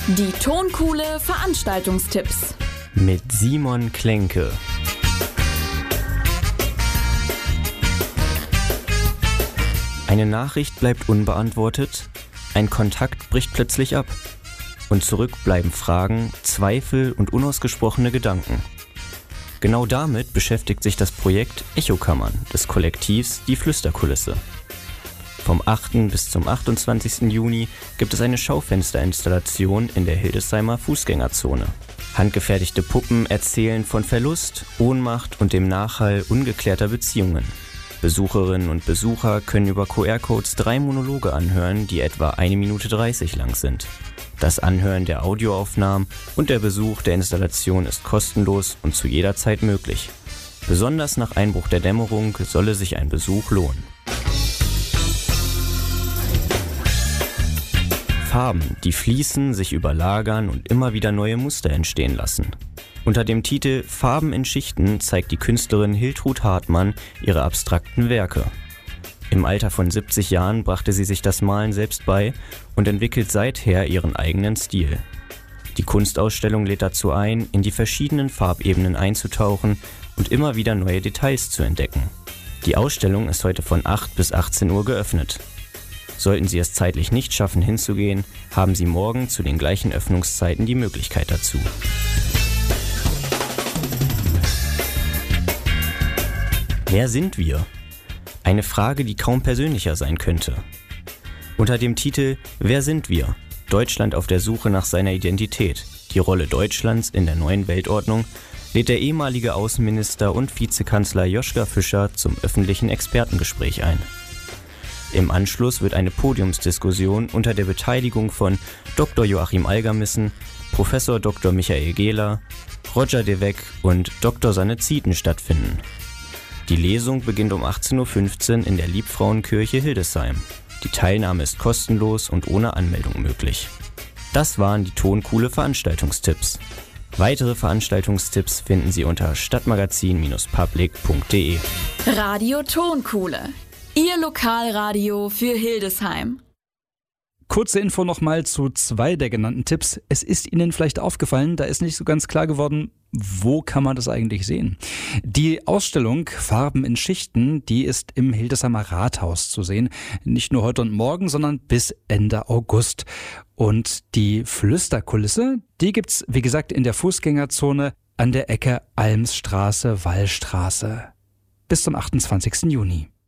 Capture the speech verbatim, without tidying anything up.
Die Tonkuhle Veranstaltungstipps mit Simon Klenke. Eine Nachricht bleibt unbeantwortet, ein Kontakt bricht plötzlich ab und zurück bleiben Fragen, Zweifel und unausgesprochene Gedanken. Genau damit beschäftigt sich das Projekt Echokammern des Kollektivs Die Flüsterkulisse. Vom achten bis zum achtundzwanzigsten Juni gibt es eine Schaufensterinstallation in der Hildesheimer Fußgängerzone. Handgefertigte Puppen erzählen von Verlust, Ohnmacht und dem Nachhall ungeklärter Beziehungen. Besucherinnen und Besucher können über Q R-Codes drei Monologe anhören, die etwa eine Minute dreißig lang sind. Das Anhören der Audioaufnahmen und der Besuch der Installation ist kostenlos und zu jeder Zeit möglich. Besonders nach Einbruch der Dämmerung solle sich ein Besuch lohnen. Farben, die fließen, sich überlagern und immer wieder neue Muster entstehen lassen. Unter dem Titel Farben in Schichten zeigt die Künstlerin Hiltrud Hartmann ihre abstrakten Werke. Im Alter von siebzig Jahren brachte sie sich das Malen selbst bei und entwickelt seither ihren eigenen Stil. Die Kunstausstellung lädt dazu ein, in die verschiedenen Farbebenen einzutauchen und immer wieder neue Details zu entdecken. Die Ausstellung ist heute von acht bis achtzehn Uhr geöffnet. Sollten Sie es zeitlich nicht schaffen, hinzugehen, haben Sie morgen zu den gleichen Öffnungszeiten die Möglichkeit dazu. Wer sind wir? Eine Frage, die kaum persönlicher sein könnte. Unter dem Titel Wer sind wir? Deutschland auf der Suche nach seiner Identität, die Rolle Deutschlands in der neuen Weltordnung, lädt der ehemalige Außenminister und Vizekanzler Joschka Fischer zum öffentlichen Expertengespräch ein. Im Anschluss wird eine Podiumsdiskussion unter der Beteiligung von Doktor Joachim Algermissen, Professor Doktor Michael Gehler, Roger de Weck und Doktor Sanne Zieten stattfinden. Die Lesung beginnt um achtzehn Uhr fünfzehn in der Liebfrauenkirche Hildesheim. Die Teilnahme ist kostenlos und ohne Anmeldung möglich. Das waren die Tonkuhle Veranstaltungstipps. Weitere Veranstaltungstipps finden Sie unter stadtmagazin Bindestrich public punkt de. Radio Tonkuhle, Ihr Lokalradio für Hildesheim. Kurze Info nochmal zu zwei der genannten Tipps. Es ist Ihnen vielleicht aufgefallen, da ist nicht so ganz klar geworden, wo kann man das eigentlich sehen? Die Ausstellung Farben in Schichten, die ist im Hildesheimer Rathaus zu sehen. Nicht nur heute und morgen, sondern bis Ende August. Und die Flüsterkulisse, die gibt's, wie gesagt, in der Fußgängerzone an der Ecke Almsstraße, Wallstraße. Bis zum achtundzwanzigsten Juni.